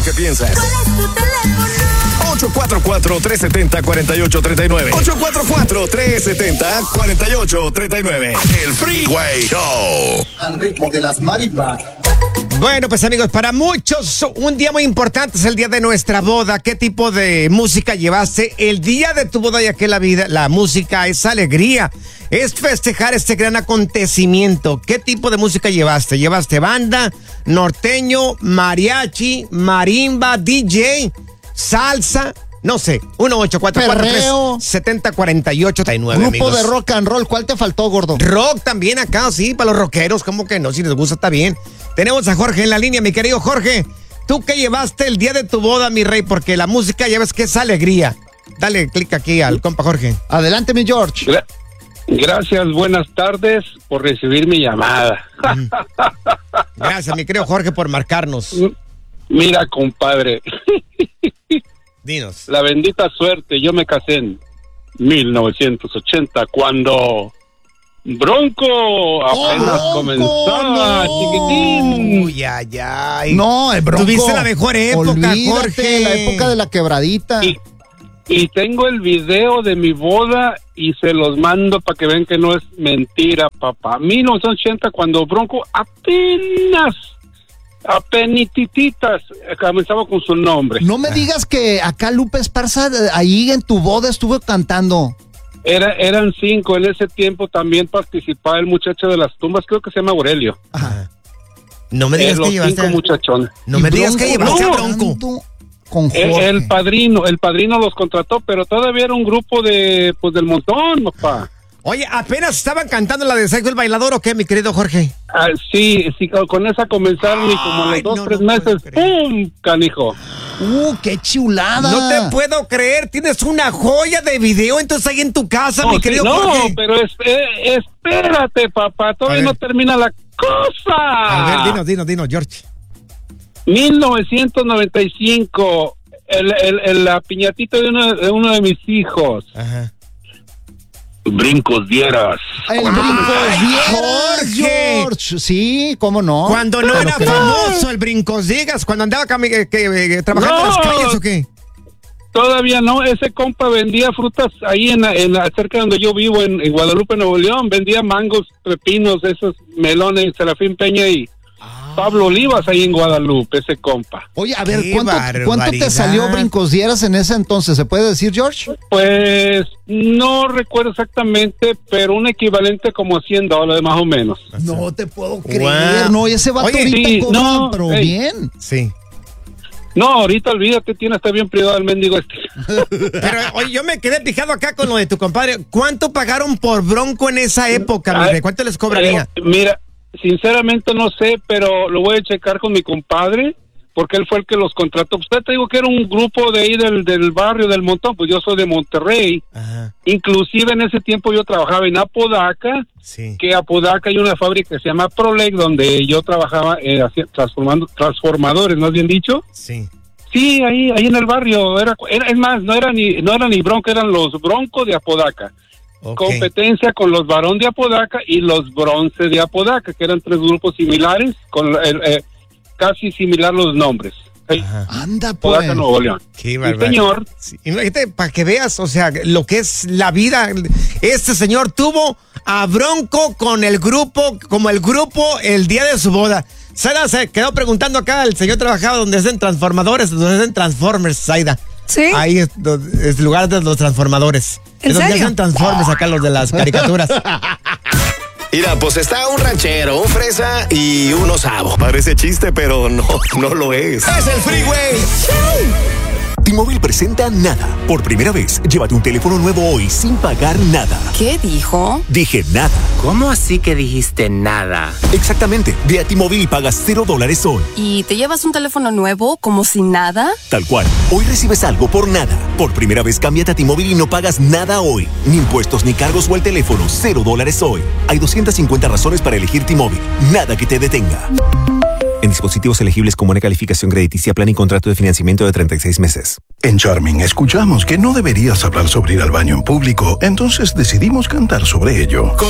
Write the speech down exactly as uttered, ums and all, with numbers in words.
que piensas. ¿Cuál es tu teléfono? ocho cuatro cuatro, tres siete cero, cuatro ocho tres nueve. ocho cuatro cuatro, tres siete cero, cuatro ocho tres nueve. El Freeway Show. Al ritmo de las marimbas. Bueno, pues amigos, para muchos un día muy importante es el día de nuestra boda. ¿Qué tipo de música llevaste? El día de tu boda, ya que la vida, la música es alegría, es festejar este gran acontecimiento. ¿Qué tipo de música llevaste? ¿Llevaste banda, norteño, mariachi, marimba, D J, salsa? No sé, uno ocho cuatro cuatro tres siete cero cuatro ocho tres nueve. Grupo amigos. de rock and roll, ¿cuál te faltó, gordo? Rock también acá, sí, para los rockeros, ¿cómo que no? Si les gusta, está bien. Tenemos a Jorge en la línea, mi querido Jorge. ¿Tú qué llevaste el día de tu boda, mi rey? Porque la música ya ves que es alegría. Dale clic aquí al compa Jorge. Adelante, mi George. Gra- Gracias, buenas tardes por recibir mi llamada. Gracias, mi querido Jorge, por marcarnos. Mira, compadre, Dinos. la bendita suerte, yo me casé en mil novecientos ochenta cuando Bronco apenas Bronco, comenzaba, no. chiquitín. Uy, ay, ay. No, el Bronco. Tuviste la mejor época, Olvídate, Jorge. la época de la quebradita. Y, y tengo el video de mi boda y se los mando para que vean que no es mentira, papá. mil novecientos ochenta cuando Bronco apenas, apenitititas comenzaba con su nombre. No me digas que acá Lupe Esparza eh, ahí en tu boda estuvo cantando. Era, eran cinco, en ese tiempo también participaba el muchacho de las tumbas, creo que se llama Aurelio. Ajá. No me Eh, digas los que llevaste. cinco muchachones. No me Y digas que Bronco llevaste a cantando Bronco. Con El, Jorge. el padrino, el padrino los contrató, pero todavía era un grupo de, pues del montón, papá. Oye, apenas estaban cantando la de Psycho el Bailador, ¿o qué, mi querido Jorge? Ah, sí, sí, con esa comenzaron y como a Ay, los dos, no, tres no puedo meses, creer. ¡pum! Canijo. Uh, qué chulada. No te puedo creer, tienes una joya de video entonces ahí en tu casa, No, mi sí, querido no, Jorge. pero es- eh, espérate, papá, todavía A no ver. termina la cosa. A ver, dinos, dinos, dinos, George. mil novecientos noventa y cinco, el, el, el- la piñatita de uno, de uno de mis hijos. Ajá. Brincos dieras. El brinco Jorge. George. Sí, cómo no. Cuando no Pero era que- famoso el Brincos Digas, cuando andaba cami- que, que- que- trabajando en No. las calles, ¿o qué? Todavía no, ese compa vendía frutas ahí en, la- en la, cerca donde yo vivo, en, en Guadalupe, Nuevo León. Vendía mangos, pepinos, esos melones, Serafín Peña y Pablo Olivas ahí en Guadalupe, ese compa. Oye, a ver, Qué ¿cuánto, ¿cuánto barbaridad. te salió Brincos Dieras en ese entonces? ¿Se puede decir, George? Pues no recuerdo exactamente, pero un equivalente como a cien dólares más o menos. No te puedo Wow. creer. No, ese vato Oye, ahorita sí, cobra, no, pero ey. bien. Sí. No, ahorita olvídate, tiene hasta bien privado el mendigo este. Pero, oye, yo me quedé fijado acá con lo de tu compadre. ¿Cuánto pagaron por Bronco en esa época, mi Ay, rey? ¿Cuánto les cobraría? eh, mira, sinceramente no sé, pero lo voy a checar con mi compadre, porque él fue el que los contrató. Usted te digo que era un grupo de ahí del, del barrio del Montón, pues yo soy de Monterrey. Ajá, Inclusive en ese tiempo yo trabajaba en Apodaca, sí. que Apodaca hay una fábrica que se llama Prolec, donde yo trabajaba eh, haci- transformando transformadores, más bien dicho. Sí. Sí, ahí ahí en el barrio, era, era es más, no era ni no era ni Bronco, eran los Broncos de Apodaca. Ok. Competencia con los Varón de Apodaca y los Bronce de Apodaca, que eran tres grupos similares, con el, eh, casi similar los nombres. Hey, Ajá. Anda, pues. Apodaca, Nuevo León. Qué Sí, barbaridad. señor. Sí, imagínate, para que veas, o sea, lo que es la vida. Este señor tuvo a Bronco con el grupo, como el grupo, el día de su boda. Saida se quedó preguntando acá, el señor trabajaba donde hacen transformadores, donde hacen Transformers, Saida. ¿Sí? Ahí es, do- es el lugar de los transformadores. ¿En Es donde serio? hacen Transformers acá los de las caricaturas. Mira, pues está un ranchero, un fresa y un osavo. Parece chiste, pero no, no lo es. Es el Freeway. T-Mobile presenta Nada. Por primera vez, llévate un teléfono nuevo hoy sin pagar nada. ¿Qué dijo? Dije nada. ¿Cómo así que dijiste nada? Exactamente. Ve a T-Mobile y pagas cero dólares hoy. ¿Y te llevas un teléfono nuevo como si nada? Tal cual. Hoy recibes algo por nada. Por primera vez, cámbiate a T-Mobile y no pagas nada hoy. Ni impuestos, ni cargos o el teléfono. Cero dólares hoy. Hay doscientas cincuenta razones para elegir T-Mobile. Nada que te detenga. En dispositivos elegibles con buena calificación crediticia, plan y contrato de financiamiento de treinta y seis meses. En Charming escuchamos que no deberías hablar sobre ir al baño en público, entonces decidimos cantar sobre ello.